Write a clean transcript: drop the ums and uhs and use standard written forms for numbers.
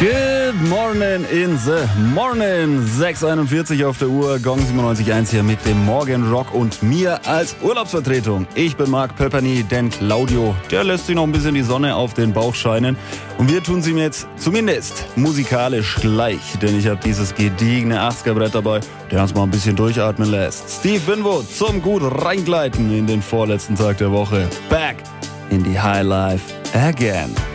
Good morning in the morning. 6:41 auf der Uhr, Gong 97.1 hier mit dem Morgen Rock und mir als Urlaubsvertretung. Ich bin Marc Pöpperny, denn Claudio, der lässt sich noch ein bisschen die Sonne auf den Bauch scheinen. Und wir tun sie mir jetzt zumindest musikalisch gleich, denn ich habe dieses gediegene 80er-Brett dabei, der uns mal ein bisschen durchatmen lässt. Steve Winwood zum gut reingleiten in den vorletzten Tag der Woche. Back in the High Life again.